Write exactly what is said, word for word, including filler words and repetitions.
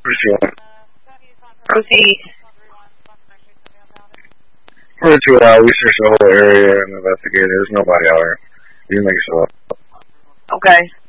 Sure. Proceed. We're to uh, we searched the whole area and investigated. There's nobody out here. You make yourself up. Okay.